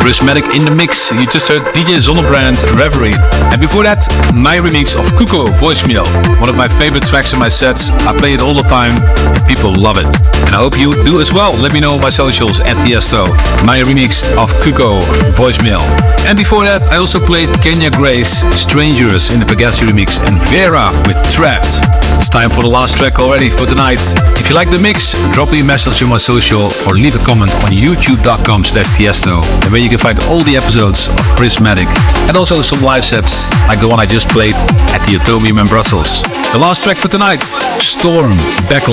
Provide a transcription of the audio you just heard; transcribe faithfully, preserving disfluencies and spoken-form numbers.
Prismatic in the mix. You just heard D J Zonnebrand, Reverie. And before that, my remix of Kuko, Voicemail. One of my favorite tracks in my sets. I play it all the time and people love it. And I hope you do as well. Let me know on my socials at Tiesto. My remix of Kuko, Voicemail. And before that, I also played Kenya Grace, Strangers in the Pagazzi remix, and Vera with Trapped. It's time for the last track already for tonight. If you like the mix, drop me a message on my social or leave a comment on youtube.com slash Tiesto, and where you can find all the episodes of Prismatic and also some live sets like the one I just played at the Atomium in Brussels. The last track for tonight, Storm, Backlog.